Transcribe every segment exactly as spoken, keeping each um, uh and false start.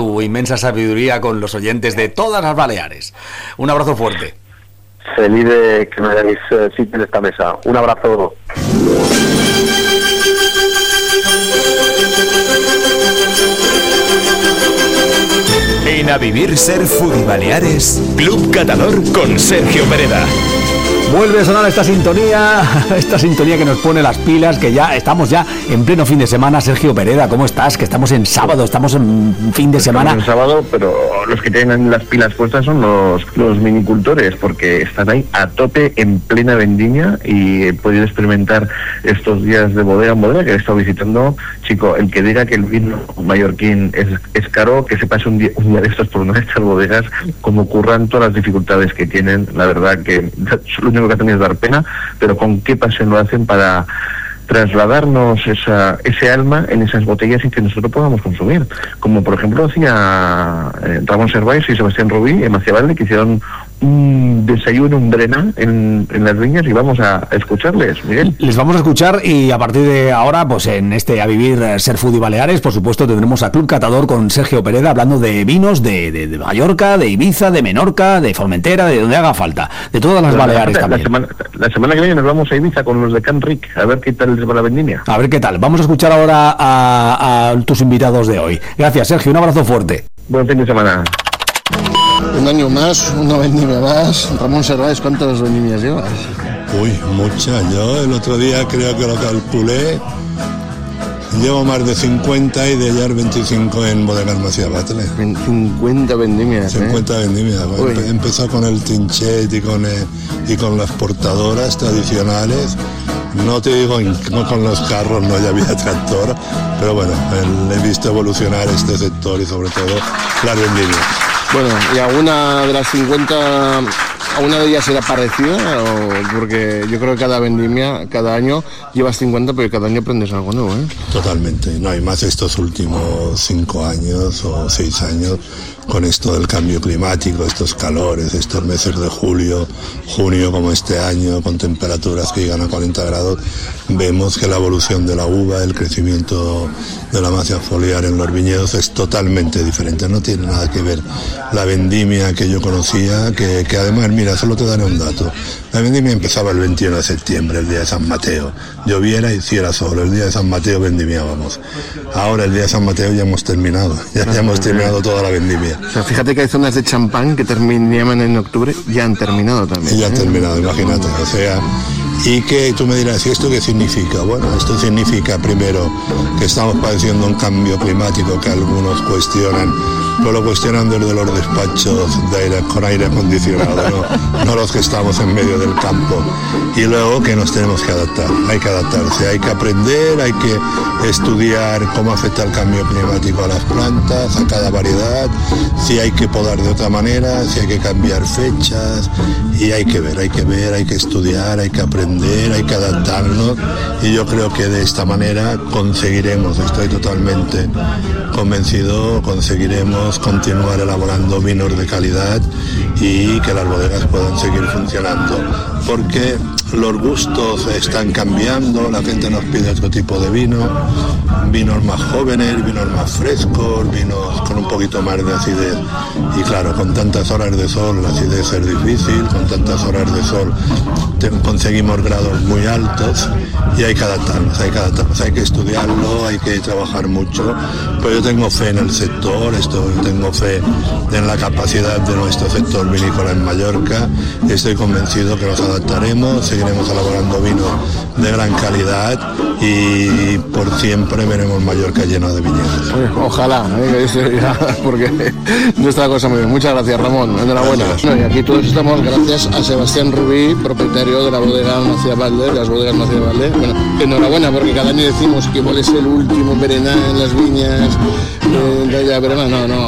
Tu inmensa sabiduría con los oyentes de todas las Baleares. Un abrazo fuerte. Feliz de que me deis eh, sitio en esta mesa. Un abrazo. En A Vivir Ser Foodie Baleares, Club Catador con Sergio Pereda. Vuelve a sonar esta sintonía, esta sintonía que nos pone las pilas, que ya estamos ya en pleno fin de semana. Sergio Pereda, ¿cómo estás? Que estamos en sábado, estamos en fin de semana. Estamos en sábado, pero los que tienen las pilas puestas son los, los vinicultores, porque están ahí a tope en plena vendimia y he podido experimentar estos días de bodega en bodega que he estado visitando. Chico, el que diga que el vino mallorquín es, es caro, que se pase un día, un día de estos por una de estas bodegas, como curran todas las dificultades que tienen. La verdad que lo único que hacen es dar pena, pero con qué pasión lo hacen para trasladarnos esa, ese alma en esas botellas y que nosotros podamos consumir. Como por ejemplo hacía eh, Ramón Servais y Sebastián Rubí en Maciavalde, que hicieron un desayuno, un brená en, en las viñas, y vamos a escucharles, Miguel. Les vamos a escuchar, y a partir de ahora, pues en este A Vivir Ser Foodie Baleares, por supuesto, tendremos a Club Catador con Sergio Pereda hablando de vinos de, de, de Mallorca, de Ibiza, de Menorca, de Formentera, de donde haga falta, de todas las la, Baleares la, también. La semana, la semana que viene nos vamos a Ibiza con los de Can Ric, a ver qué tal les va la vendimia. A ver qué tal. Vamos a escuchar ahora a, a tus invitados de hoy. Gracias, Sergio, un abrazo fuerte. Buen fin de semana. Un año más, una vendimia más. Ramón Servais, ¿cuántas vendimias llevas? Uy, muchas. Yo el otro día creo que lo calculé. Llevo más de cincuenta y de ellas veinticinco en Bodegas Maciavalde. cincuenta vendimias, cincuenta ¿eh? vendimias. Uy. Empezó con el Tinchet y con, el, y con las portadoras tradicionales. No te digo no con los carros, no ya había tractor, pero bueno, el, he visto evolucionar este sector y sobre todo las vendimias. Bueno, ¿y alguna de las cincuenta, alguna de ellas será parecida? O porque yo creo que cada vendimia, cada año llevas cincuenta, pero cada año aprendes algo nuevo, ¿eh? Totalmente, no hay más estos últimos cinco años o seis años con esto del cambio climático, estos calores, estos meses de julio, junio como este año, con temperaturas que llegan a cuarenta grados, vemos que la evolución de la uva, el crecimiento de la masa foliar en los viñedos es totalmente diferente, no tiene nada que ver la vendimia que yo conocía, que, que además, mira, solo te daré un dato. La vendimia empezaba el veintiuno de septiembre, el día de San Mateo. Lloviera y hiciera sol, el día de San Mateo vendimiábamos. Ahora, el día de San Mateo ya hemos terminado, ya, ya hemos terminado toda la vendimia. O sea, fíjate que hay zonas de champán que terminaban en octubre, ya han terminado también. Ya han terminado, imagínate, o sea... Y que tú me dirás, ¿y esto qué significa? Bueno, esto significa primero que estamos padeciendo un cambio climático que algunos cuestionan, pero lo cuestionan desde los despachos de aire, con aire acondicionado, ¿no? No los que estamos en medio del campo. Y luego que nos tenemos que adaptar, hay que adaptarse, hay que aprender, hay que estudiar cómo afecta el cambio climático a las plantas, a cada variedad, si hay que podar de otra manera, si hay que cambiar fechas, y hay que ver, hay que ver, hay que estudiar, hay que aprender, hay que adaptarnos, y yo creo que de esta manera conseguiremos, estoy totalmente convencido, conseguiremos continuar elaborando vinos de calidad y que las bodegas puedan seguir funcionando, porque los gustos están cambiando, la gente nos pide otro tipo de vino, vinos más jóvenes, vinos más frescos, vinos con un poquito más de acidez, y claro, con tantas horas de sol la acidez es difícil, con tantas horas de sol te, conseguimos grados muy altos y hay que adaptarnos, hay que adaptarnos, hay que estudiarlo, hay que trabajar mucho, pero yo tengo fe en el sector, esto, tengo fe en la capacidad de nuestro sector vinícola en Mallorca, estoy convencido que nos adaptaremos, seguiremos elaborando vino de gran calidad y por siempre veremos Mallorca lleno de viñedos. Ojalá, ¿eh? Porque nuestra cosa muy bien. Muchas gracias, Ramón, enhorabuena. Bueno, y aquí todos estamos gracias a Sebastián Rubí, propietario de la bodega Maciavalde, las bodegas Maciavalde. Bueno, enhorabuena, porque cada año decimos que igual es el último berená en las viñas eh, de allá, pero no, no, no.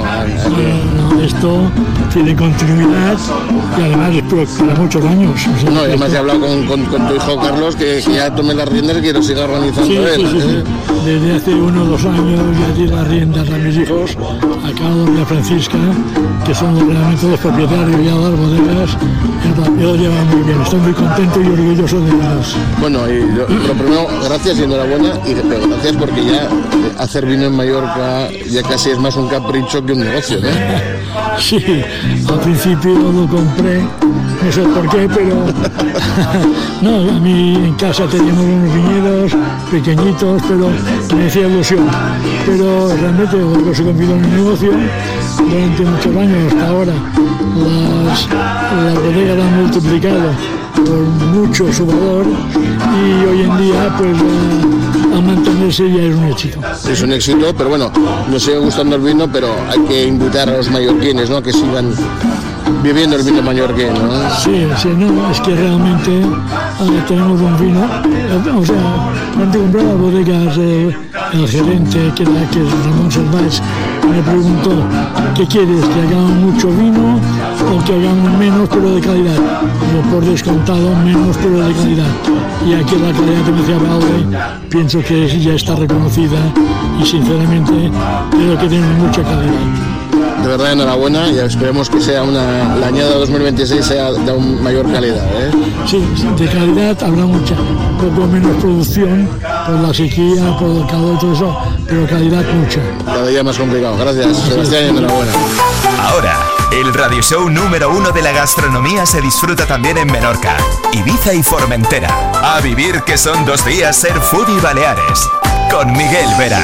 no esto tiene continuidad y además para muchos años. O sea, no, además esto... he hablado con, con, con tu hijo Carlos que, que ya tome las riendas y que lo siga organizando sí, él. Sí, sí, ¿eh? sí. Desde hace uno o dos años ya di las riendas a mis hijos a Carlos y a Francisca, que son realmente los propietarios ya de las bodegas, y lo llevan muy bien. Estoy muy contento y orgulloso de ellos. Bueno, y lo, lo primero, gracias y enhorabuena, y pero gracias porque ya hacer vino en Mallorca ya casi es más un capricho que un negocio, ¿no? Sí, al principio lo compré, no sé por qué, pero no, a mí en casa teníamos unos viñedos pequeñitos, pero me hacía ilusión. Pero realmente luego se convirtió en un negocio durante muchos años hasta ahora. Las, las bodegas han multiplicado por mucho su valor y hoy en día pues a, a mantenerse ya es un éxito. Es un éxito, pero bueno, nos sigue gustando el vino, pero hay que invitar a los mallorquines, ¿no?, que sigan viviendo el vino mallorquín, ¿no? Sí, sí, no, es que realmente eh, tenemos un vino, eh, o sea, cuando compré las bodegas, eh, el gerente, que, era, que es Ramón Servais, me preguntó, ¿qué quieres? ¿Que hagamos mucho vino o que hagamos menos pero de calidad? Yo por descontado, menos pero de calidad. Y aquí la calidad que me decía Valde, pienso que ya está reconocida y sinceramente creo que tiene mucha calidad. De verdad, enhorabuena y esperemos que sea una, la añada dos mil veintiséis sea de aún mayor calidad, ¿eh? Sí, de calidad habrá mucha, poco menos producción por la sequía, por el calor y todo eso, pero calidad mucha. Cada día más complicado. Gracias, Sebastián, y enhorabuena. Ahora, el radio show número uno de la gastronomía se disfruta también en Menorca, Ibiza y Formentera. A vivir que son dos días ser Foodie Baleares, con Miguel Vera.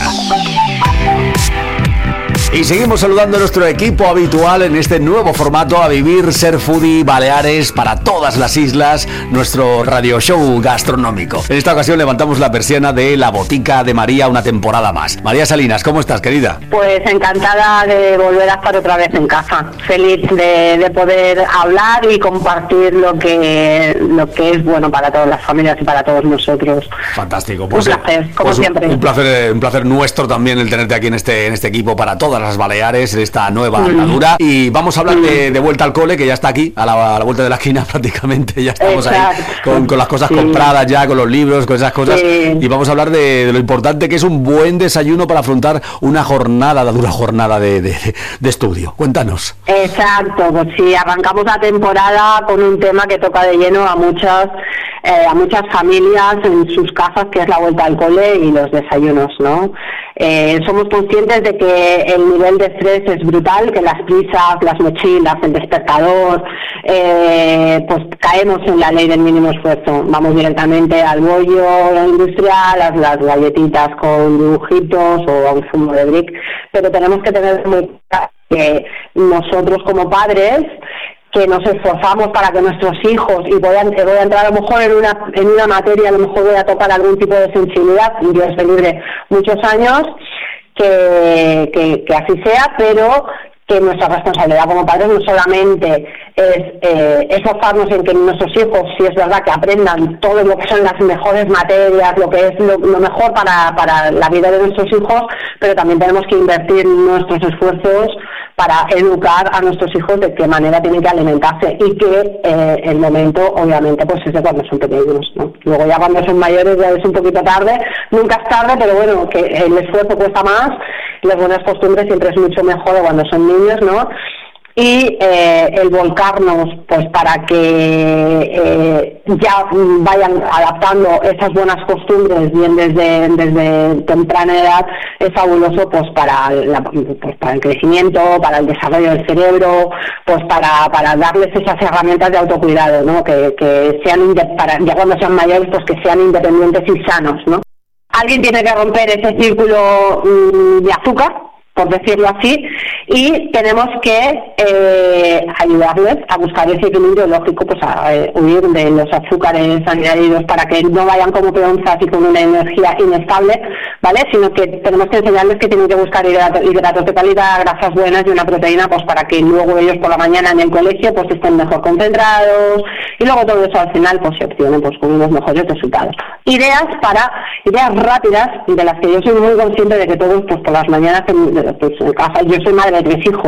Y seguimos saludando a nuestro equipo habitual en este nuevo formato, A Vivir Ser Foodie Baleares, para todas las islas, nuestro radio show gastronómico. En esta ocasión levantamos la persiana de La Botica de María una temporada más. María Salinas, ¿cómo estás, querida? Pues encantada de volver a estar otra vez en casa. Feliz de, de poder hablar y compartir lo que, lo que es bueno para todas las familias y para todos nosotros. Fantástico. Pues, un placer, como pues siempre. Un placer, un placer nuestro también el tenerte aquí en este, en este equipo para todas las Baleares, en esta nueva andadura. Mm. Y vamos a hablar mm. de, de vuelta al cole, que ya está aquí, a la, a la vuelta de la esquina prácticamente. Ya estamos Exacto. ahí con, con las cosas sí. compradas ya, con los libros, con esas cosas. Sí. Y vamos a hablar de, de lo importante que es un buen desayuno para afrontar una jornada, la dura jornada de, de, de estudio. Cuéntanos. Exacto, pues sí, arrancamos la temporada con un tema que toca de lleno a muchas eh, a muchas familias en sus casas, que es la vuelta al cole y los desayunos, ¿no? Eh, somos conscientes de que el nivel de estrés es brutal, que las prisas, las mochilas, el despertador, eh, pues caemos en la ley del mínimo esfuerzo. Vamos directamente al bollo industrial, las, las galletitas con dibujitos o a un zumo de brick, pero tenemos que tener muy claro que nosotros como padres, que nos esforzamos para que nuestros hijos, y voy a, voy a entrar a lo mejor en una en una materia, a lo mejor voy a tocar algún tipo de sensibilidad, Dios me libre, muchos años, que, que, que así sea, pero que nuestra responsabilidad como padres no solamente es eh, esforzarnos en que nuestros hijos, si es verdad, que aprendan todo lo que son las mejores materias, lo que es lo, lo mejor para, para la vida de nuestros hijos, pero también tenemos que invertir nuestros esfuerzos para educar a nuestros hijos de qué manera tienen que alimentarse y que eh, el momento, obviamente, pues es de cuando son pequeños, ¿no? Luego ya cuando son mayores ya es un poquito tarde, nunca es tarde, pero bueno, que el esfuerzo cuesta más, las buenas costumbres siempre es mucho mejor de cuando son niños, ¿no? Y eh, el volcarnos pues para que eh, ya vayan adaptando esas buenas costumbres bien desde desde temprana edad es fabuloso, pues para la, pues para el crecimiento, para el desarrollo del cerebro, pues para para darles esas herramientas de autocuidado, ¿no? Que, que sean para, ya cuando sean mayores, pues que sean independientes y sanos, ¿no? Alguien tiene que romper ese círculo mmm, de azúcar, por decirlo así, y tenemos que eh, ayudarles a buscar ese equilibrio lógico, pues a eh, huir de los azúcares añadidos para que no vayan como peonzas y con una energía inestable, ¿vale? Sino que tenemos que enseñarles que tienen que buscar hidratos, hidratos de calidad, grasas buenas y una proteína, pues para que luego ellos por la mañana en el colegio pues estén mejor concentrados, y luego todo eso al final pues se obtiene pues con unos mejores resultados. Ideas para, ideas rápidas, de las que yo soy muy consciente de que todos pues por las mañanas en, pues en casa, yo soy madre de tres hijos,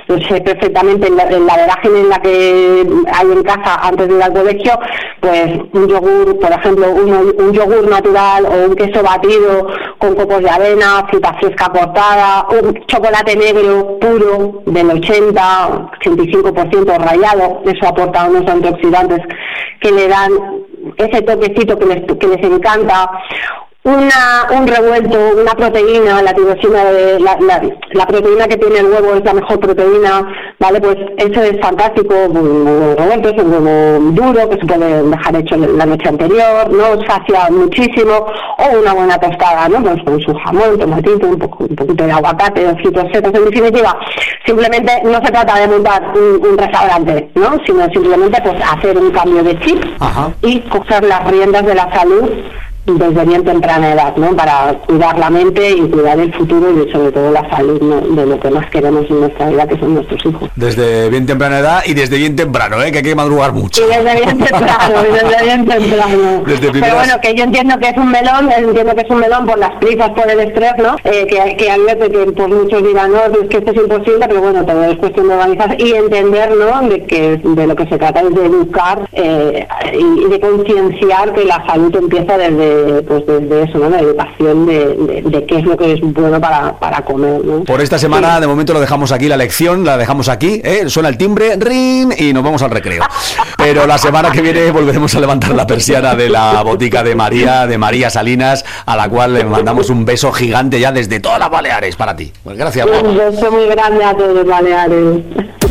lo sé perfectamente, en la, en la vorágine en la que hay en casa antes de ir al colegio, pues un yogur, por ejemplo, un, un yogur natural o un queso batido con copos de avena, fruta fresca cortada, un chocolate negro puro del ochenta, ochenta y cinco por ciento rallado, eso aporta unos antioxidantes que le dan ese toquecito que les, que les encanta. Una, un revuelto, una proteína, la tirosina, de, la, la, la proteína que tiene el huevo es la mejor proteína, ¿vale? Pues eso es fantástico, un revuelto, es un huevo duro que se puede dejar hecho la noche anterior, ¿no? Sacia muchísimo, o una buena tostada, ¿no? Pues con su jamón, tomatito, un, poco, un poquito de aguacate, frutos secos, en definitiva. Simplemente no se trata de montar un, un restaurante, ¿no? Sino simplemente pues hacer un cambio de chip. Ajá. Y coger las riendas de la salud desde bien temprana edad, ¿no? Para cuidar la mente y cuidar el futuro y sobre todo la salud, ¿no? De lo que más queremos en nuestra vida, que son nuestros hijos. Desde bien temprana edad y desde bien temprano, ¿eh? Que hay que madrugar mucho. Y desde bien temprano, desde bien temprano. Desde Pero bueno, que yo entiendo que es un melón, entiendo que es un melón por las prisas, por el estrés, ¿no? Eh, que, que hay veces que pues, muchos dirán, no, es que esto es imposible, pero bueno, todo es cuestión de organizarse y entender, ¿no? De que de lo que se trata es de educar eh, y, y de concienciar que la salud empieza desde pues desde eso, ¿no? La educación de, de, de qué es lo que es bueno para, para comer, ¿no? Por esta semana, sí. De momento lo dejamos aquí, la lección, la dejamos aquí, ¿eh? Suena el timbre, ring, y nos vamos al recreo. Pero la semana que viene volveremos a levantar la persiana de la botica de María, de María Salinas, a la cual le mandamos un beso gigante ya desde todas las Baleares para ti. Pues gracias. Un beso muy grande a todos los Baleares.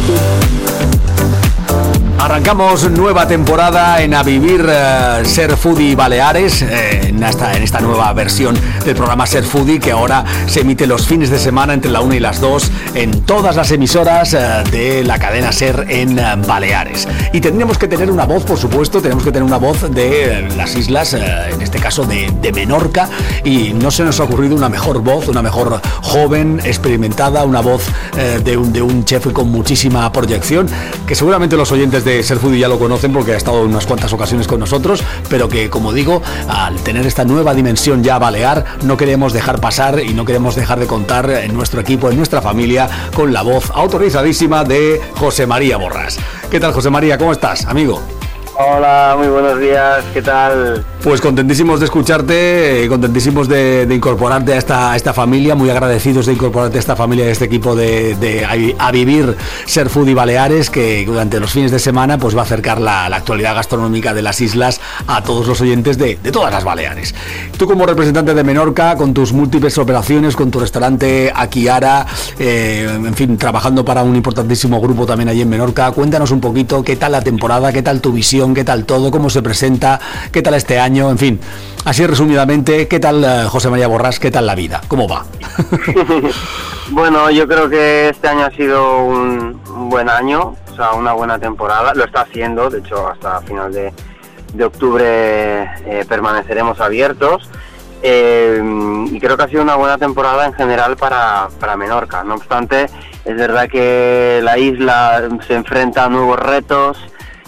Arrancamos nueva temporada en A Vivir uh, Ser Foodie Baleares, eh, en, esta, en esta nueva versión del programa Ser Foodie, que ahora se emite los fines de semana entre la una y las dos en todas las emisoras uh, de la cadena Ser en uh, Baleares. Y tendremos que tener una voz, por supuesto, tenemos que tener una voz de uh, las islas, uh, en este caso de, de Menorca, y no se nos ha ocurrido una mejor voz, una mejor joven, experimentada, una voz uh, de, un, de un chef con muchísima proyección, que seguramente los oyentes de Ser Foodie ya lo conocen porque ha estado en unas cuantas ocasiones con nosotros, pero que, como digo, al tener esta nueva dimensión ya balear, no queremos dejar pasar y no queremos dejar de contar en nuestro equipo, en nuestra familia, con la voz autorizadísima de José María Borràs. ¿Qué tal, José María? ¿Cómo estás, amigo? Hola, muy buenos días, ¿qué tal? Pues contentísimos de escucharte, eh, contentísimos de, de incorporarte a esta, a esta familia, muy agradecidos de incorporarte a esta familia, a este equipo de, de a, a Vivir Ser Foodie Baleares, que durante los fines de semana pues va a acercar la, la actualidad gastronómica de las islas a todos los oyentes de, de todas las Baleares. Tú, como representante de Menorca, con tus múltiples operaciones, con tu restaurante Aquiara, eh, en fin, trabajando para un importantísimo grupo también allí en Menorca, cuéntanos un poquito qué tal la temporada, qué tal tu visión, qué tal todo, cómo se presenta, qué tal este año, en fin, así resumidamente, qué tal uh, José María Borràs, qué tal la vida, cómo va. Bueno, yo creo que este año ha sido un, un buen año, o sea, una buena temporada, lo está haciendo, de hecho hasta final de, de octubre eh, permaneceremos abiertos, eh, y creo que ha sido una buena temporada en general para, para Menorca. No obstante, es verdad que la isla se enfrenta a nuevos retos,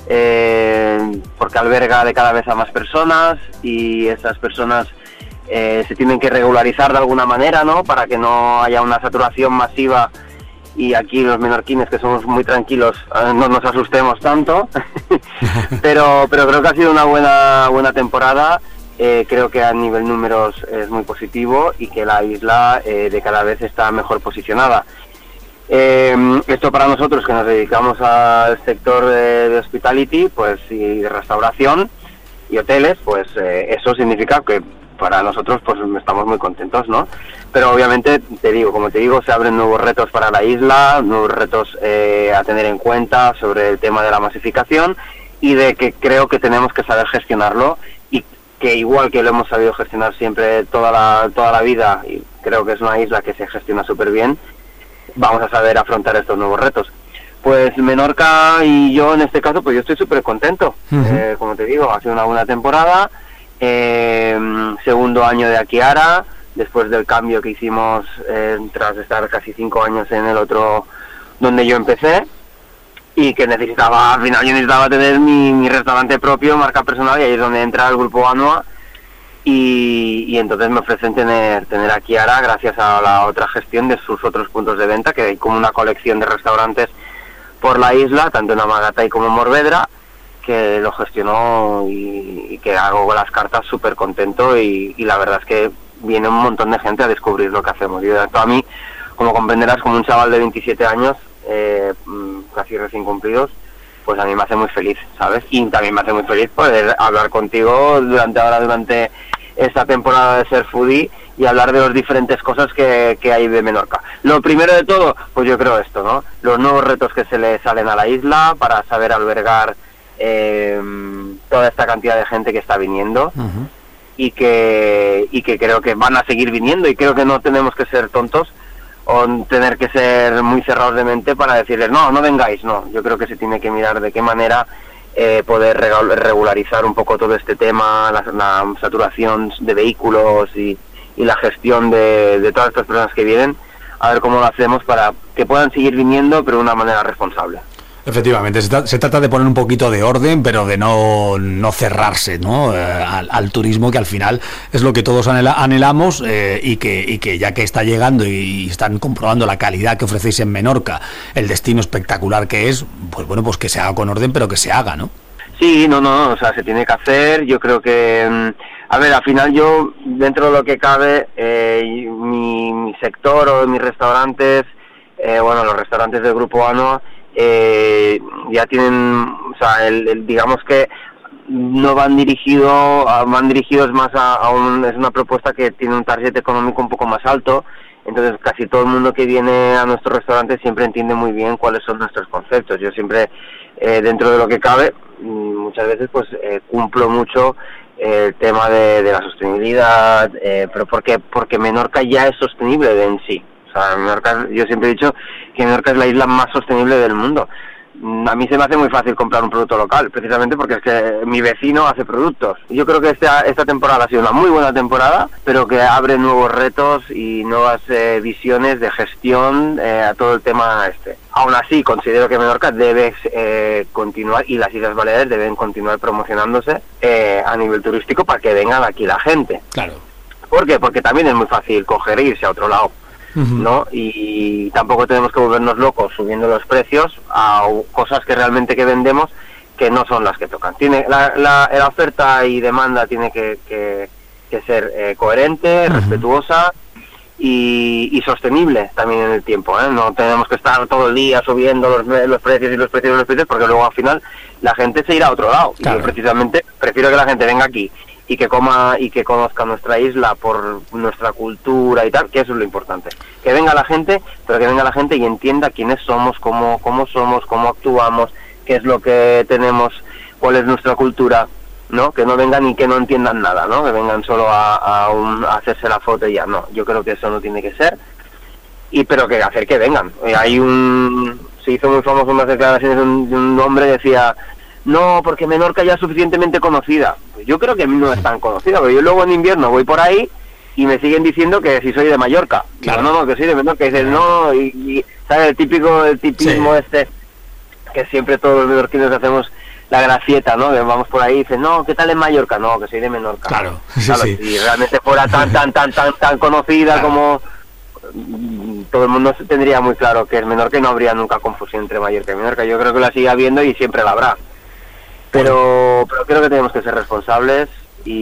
Eh, porque alberga de cada vez a más personas y esas personas eh, se tienen que regularizar de alguna manera, ¿no? Para que no haya una saturación masiva y aquí los menorquines, que somos muy tranquilos, eh, no nos asustemos tanto. pero pero creo que ha sido una buena buena temporada. Eh, creo que a nivel números es muy positivo y que la isla eh, de cada vez está mejor posicionada. Eh, esto para nosotros que nos dedicamos al sector de, de hospitality, pues, y de restauración y hoteles, pues eh, eso significa que para nosotros pues estamos muy contentos, ¿no? Pero obviamente, te digo, como te digo, se abren nuevos retos para la isla, nuevos retos eh, a tener en cuenta sobre el tema de la masificación y de que creo que tenemos que saber gestionarlo y que igual que lo hemos sabido gestionar siempre toda la, toda la vida, y creo que es una isla que se gestiona súper bien, vamos a saber afrontar estos nuevos retos. Pues Menorca y yo en este caso, pues yo estoy súper contento. Uh-huh. Eh, como te digo, ha sido una buena temporada, eh, segundo año de Aquiara, después del cambio que hicimos eh, tras estar casi cinco años en el otro donde yo empecé, y que necesitaba, al final yo necesitaba tener mi, mi restaurante propio, marca personal, y ahí es donde entra el grupo Anua, y, y entonces me ofrecen tener tener a Chiara gracias a la otra gestión de sus otros puntos de venta, que hay como una colección de restaurantes por la isla, tanto en Amagatay como en Morvedra, que lo gestionó y, y que hago las cartas súper contento y, y la verdad es que viene un montón de gente a descubrir lo que hacemos. Y a mí, como comprenderás, como un chaval de veintisiete años, eh, casi recién cumplidos, pues a mí me hace muy feliz, ¿sabes? Y también me hace muy feliz poder hablar contigo durante ahora, durante esta temporada de Ser Foodie y hablar de las diferentes cosas que, que hay de Menorca. Lo primero de todo, pues yo creo esto, ¿no? Los nuevos retos que se le salen a la isla para saber albergar eh, toda esta cantidad de gente que está viniendo. Uh-huh. y que y que creo que van a seguir viniendo, y creo que no tenemos que ser tontos o tener que ser muy cerrados de mente para decirles no, no vengáis, no. Yo creo que se tiene que mirar de qué manera eh, poder regularizar un poco todo este tema, la, la saturación de vehículos y, y la gestión de, de todas estas personas que vienen, a ver cómo lo hacemos para que puedan seguir viniendo, pero de una manera responsable. Efectivamente, se, tra- se trata de poner un poquito de orden, pero de no, no cerrarse, ¿no? Eh, al, al turismo, que al final es lo que todos anhela- anhelamos eh, y, que, y que ya que está llegando y, y están comprobando la calidad que ofrecéis en Menorca, el destino espectacular que es, pues bueno, pues que se haga con orden, pero que se haga, ¿no? Sí, no, no, o sea, se tiene que hacer. Yo creo que, a ver, al final yo, dentro de lo que cabe, eh, mi, mi sector o mis restaurantes, eh, bueno, los restaurantes del Grupo Ano, Eh, ya tienen, o sea, el, el, digamos que no van dirigidos, van dirigidos más a, a un, es una propuesta que tiene un target económico un poco más alto, entonces casi todo el mundo que viene a nuestro restaurante siempre entiende muy bien cuáles son nuestros conceptos. Yo siempre, eh, dentro de lo que cabe, muchas veces pues eh, cumplo mucho eh, el tema de, de la sostenibilidad, eh, pero porque, porque Menorca ya es sostenible de en sí. O sea, Menorca, yo siempre he dicho que Menorca es la isla más sostenible del mundo. A mí se me hace muy fácil comprar un producto local, precisamente porque es que mi vecino hace productos. Yo creo que esta, esta temporada ha sido una muy buena temporada, pero que abre nuevos retos y nuevas eh, visiones de gestión eh, a todo el tema este. Aún así, considero que Menorca debe eh, continuar, y las Islas Baleares deben continuar promocionándose eh, a nivel turístico para que vengan aquí la gente. Claro. ¿Por qué? Porque también es muy fácil coger e irse a otro lado. Uh-huh. ¿No? Y tampoco tenemos que volvernos locos subiendo los precios a cosas que realmente que vendemos que no son las que tocan. Tiene la, la, la oferta y demanda tiene que, que, que ser eh, coherente, uh-huh. respetuosa y, y sostenible también en el tiempo, ¿eh? No tenemos que estar todo el día subiendo los, los precios y los precios y los precios, porque luego al final la gente se irá a otro lado. Claro. Y yo precisamente prefiero que la gente venga aquí y que coma y que conozca nuestra isla por nuestra cultura y tal, que eso es lo importante. Que venga la gente, pero que venga la gente y entienda quiénes somos, cómo, cómo somos, cómo actuamos, qué es lo que tenemos, cuál es nuestra cultura, ¿no? Que no vengan y que no entiendan nada, ¿no? Que vengan solo a, a, un, a hacerse la foto y ya, no. Yo creo que eso no tiene que ser, y pero que hacer que vengan. Hay un... Se hizo muy famoso unas declaraciones de un, de un hombre que decía... No, porque Menorca ya es suficientemente conocida. Pues yo creo que no es tan conocida, pero yo luego en invierno voy por ahí y me siguen diciendo que si soy de Mallorca. Claro. Digo, no, no, que soy de Menorca. Y dicen, no, y, y ¿sabes? El típico, el tipismo sí. este, que siempre todos los menorquinos hacemos la gracieta, ¿no? Que vamos por ahí y dicen, no, ¿qué tal en Mallorca? No, que soy de Menorca. Claro, sí, claro, sí. Si realmente fuera tan, tan, tan, tan, tan conocida claro. como... todo el mundo tendría muy claro que es Menorca y no habría nunca confusión entre Mallorca y Menorca. Yo creo que la sigue habiendo y siempre la habrá. Pero, pero creo que tenemos que ser responsables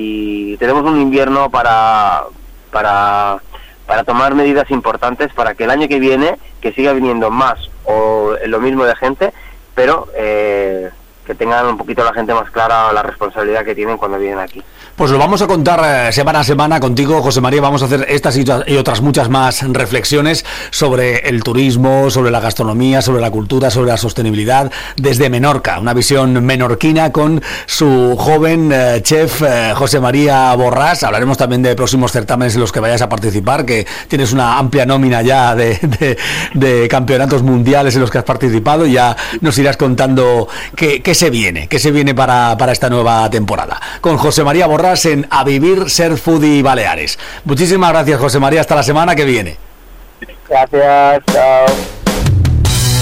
y tenemos un invierno para, para, para tomar medidas importantes para que el año que viene, que siga viniendo más o lo mismo de gente, pero eh, que tengan un poquito la gente más clara la responsabilidad que tienen cuando vienen aquí. Pues lo vamos a contar eh, semana a semana contigo, José María. Vamos a hacer estas y, y otras muchas más reflexiones sobre el turismo, sobre la gastronomía, sobre la cultura, sobre la sostenibilidad desde Menorca. Una visión menorquina con su joven eh, chef eh, José María Borràs. Hablaremos también de próximos certámenes en los que vayas a participar, que tienes una amplia nómina ya de, de, de campeonatos mundiales en los que has participado, y ya nos irás contando qué, qué se viene, qué se viene para, para esta nueva temporada. Con José María Borràs en A Vivir, Ser Foodie Baleares. Muchísimas gracias, José María. Hasta la semana que viene. Gracias, chao. En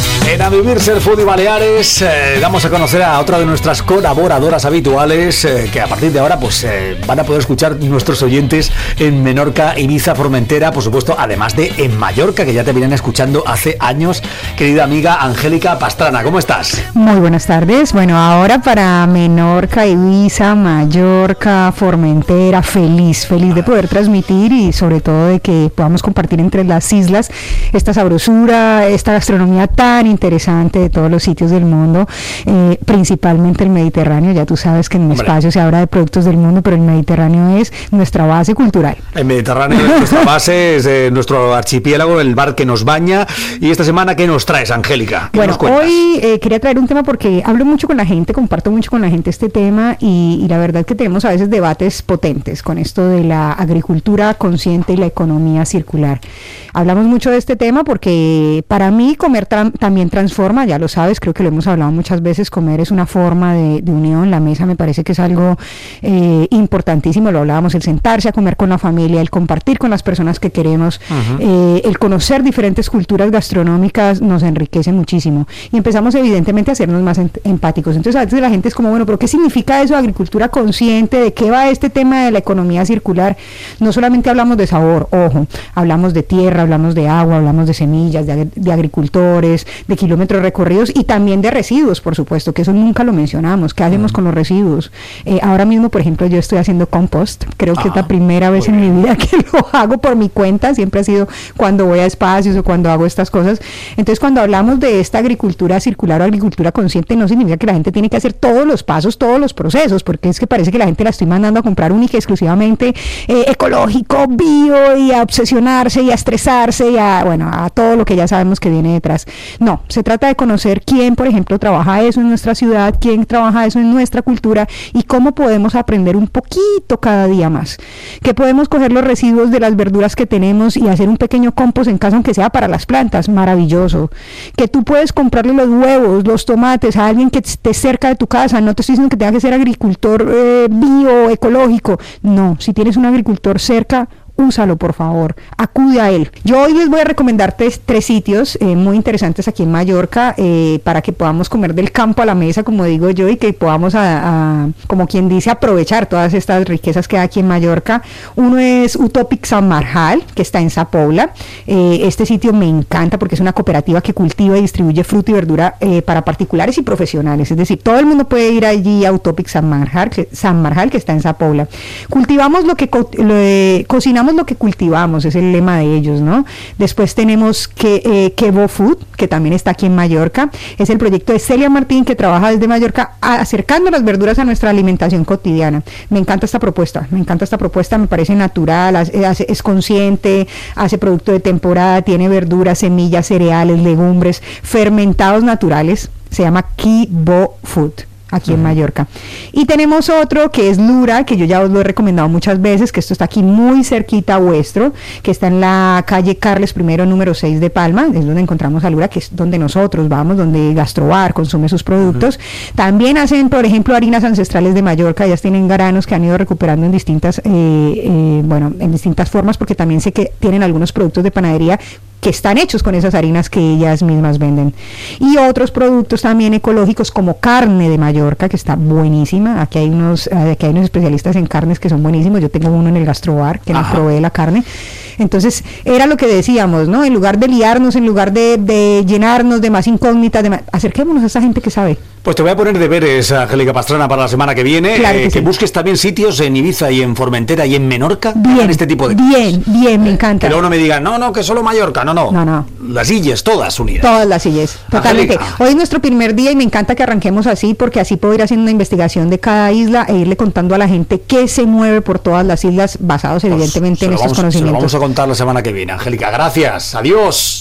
A Vivir Ser Foodie Baleares eh, damos a conocer a otra de nuestras colaboradoras habituales eh, que a partir de ahora pues eh, van a poder escuchar nuestros oyentes en Menorca, Ibiza, Formentera, por supuesto, además de en Mallorca, que ya te vienen escuchando hace años. Querida amiga Angélica Pastrana, ¿cómo estás? Muy buenas tardes. Bueno, ahora para Menorca, Ibiza, Mallorca, Formentera, feliz, feliz de poder transmitir y sobre todo de que podamos compartir entre las islas esta sabrosura, esta gastronomía tan interesante de todos los sitios del mundo, eh, principalmente el Mediterráneo. Ya tú sabes que en mi espacio se habla de productos del mundo, pero el Mediterráneo es nuestra base cultural. El Mediterráneo es nuestra base, es eh, nuestro archipiélago, el bar que nos baña. Y esta semana, ¿qué nos traes, Angélica? ¿Qué bueno, nos cuentas? Hoy eh, quería traer un tema porque hablo mucho con la gente, comparto mucho con la gente este tema y, y la verdad que tenemos a veces debates potentes con esto de la agricultura consciente y la economía circular. Hablamos mucho de este tema porque para mí comer tra- también transforma, ya lo sabes, creo que lo hemos hablado muchas veces, comer es una forma de, de unión, la mesa me parece que es algo eh, importantísimo, lo hablábamos, el sentarse a comer con la familia, el compartir con las personas que queremos, uh-huh. eh, el conocer diferentes culturas gastronómicas nos enriquece muchísimo y empezamos evidentemente a hacernos más en- empáticos. Entonces a veces la gente es como, bueno, pero ¿qué significa eso de agricultura consciente? ¿De qué va este tema de la economía circular? No solamente hablamos de sabor, ojo, hablamos de tierra, hablamos de agua, hablamos de semillas, de, de agricultores, de kilómetros recorridos y también de residuos, por supuesto, que eso nunca lo mencionamos. ¿Qué hacemos uh-huh. con los residuos? Eh, ahora mismo, por ejemplo, yo estoy haciendo compost, creo ah, que es la primera vez en mi vida que lo hago por mi cuenta, siempre ha sido cuando voy a espacios o cuando hago estas cosas. Entonces, cuando hablamos de esta agricultura circular o agricultura consciente, no significa que la gente tiene que hacer todos los pasos, todos los procesos, porque es que parece que la gente la estoy mandando a comprar única y exclusivamente eh, ecológico, bio, y a obsesionarse y a estresarse y a, bueno, a todo lo que ya sabemos que viene detrás. No, se trata de conocer quién, por ejemplo, trabaja eso en nuestra ciudad, quién trabaja eso en nuestra cultura y cómo podemos aprender un poquito cada día más. Que podemos coger los residuos de las verduras que tenemos y hacer un pequeño compost en casa, aunque sea para las plantas, maravilloso. Que tú puedes comprarle los huevos, los tomates a alguien que esté cerca de tu casa, no te estoy diciendo que tenga que ser agricultor eh, bio, ecológico, no, si tienes un agricultor cerca, úsalo, por favor, acude a él. Yo hoy les voy a recomendar tres, tres sitios eh, muy interesantes aquí en Mallorca eh, para que podamos comer del campo a la mesa, como digo yo, y que podamos, a, a, como quien dice, aprovechar todas estas riquezas que hay aquí en Mallorca. Uno es Utopic San Marjal, que está en Sa Pobla. Eh, este sitio me encanta porque es una cooperativa que cultiva y distribuye fruta y verdura eh, para particulares y profesionales, es decir, todo el mundo puede ir allí a Utopic San Marjal, que, San Marjal, que está en Sa Pobla. Cultivamos lo que co- lo, eh, cocinamos lo que cultivamos, es el lema de ellos, ¿no? Después tenemos que eh, Kevo Food, que también está aquí en Mallorca, es el proyecto de Celia Martín, que trabaja desde Mallorca acercando las verduras a nuestra alimentación cotidiana. Me encanta esta propuesta, me encanta esta propuesta, me parece natural, hace, es consciente, hace producto de temporada, tiene verduras, semillas, cereales, legumbres, fermentados naturales, se llama Kevo Food, aquí uh-huh. en Mallorca. Y tenemos otro que es Lura, que yo ya os lo he recomendado muchas veces, que esto está aquí muy cerquita vuestro, que está en la calle Carles I, número seis de Palma, es donde encontramos a Lura, que es donde nosotros vamos, donde Gastrobar consume sus productos. Uh-huh. También hacen, por ejemplo, harinas ancestrales de Mallorca, ellas tienen granos que han ido recuperando en distintas, eh, eh, bueno, en distintas formas, porque también sé que tienen algunos productos de panadería que están hechos con esas harinas que ellas mismas venden. Y otros productos también ecológicos como carne de Mallorca, que está buenísima. Aquí hay unos, aquí hay unos especialistas en carnes que son buenísimos. Yo tengo uno en el Gastrobar que nos provee la carne. Entonces, era lo que decíamos, ¿no? En lugar de liarnos, en lugar de, de llenarnos de más incógnitas, de más, acerquémonos a esa gente que sabe. Pues te voy a poner deberes, Angélica Pastrana, para la semana que viene, claro que, eh, sí. que busques también sitios en Ibiza y en Formentera y en Menorca bien, en este tipo de bien, cosas. Bien, me encanta. Que luego no me digan, no, no, que solo Mallorca, no, no. No, no. Las illes, todas unidas. Todas las illes, totalmente. Angélica. Hoy es nuestro primer día y me encanta que arranquemos así, porque así puedo ir haciendo una investigación de cada isla e irle contando a la gente qué se mueve por todas las islas, basados pues, evidentemente en estos vamos, conocimientos. Se lo vamos a contar la semana que viene. Angélica, gracias. Adiós.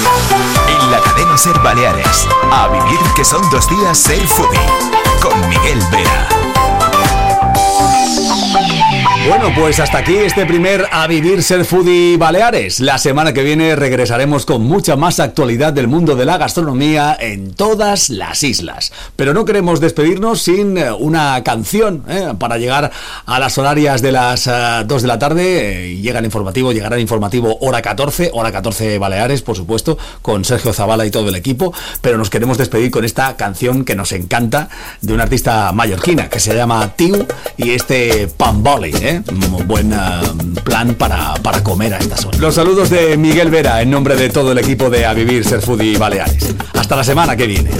En la cadena Ser Baleares, a vivir que son dos días Ser Foodie, con Miguel Vera. Bueno, pues hasta aquí este primer A Vivir Ser Foodie Baleares. La semana que viene regresaremos con mucha más actualidad del mundo de la gastronomía en todas las islas. Pero no queremos despedirnos sin una canción ¿eh? para llegar a las horarias de las uh, dos de la tarde. Eh, llega el informativo, llegará el informativo hora catorce, hora catorce Baleares, por supuesto, con Sergio Zavala y todo el equipo. Pero nos queremos despedir con esta canción que nos encanta de una artista mallorquina que se llama Tiu y este Pamboli, ¿eh? Un buen uh, plan para, para comer a estas horas. Los saludos de Miguel Vera en nombre de todo el equipo de A Vivir Ser Foodie Baleares. Hasta la semana que viene.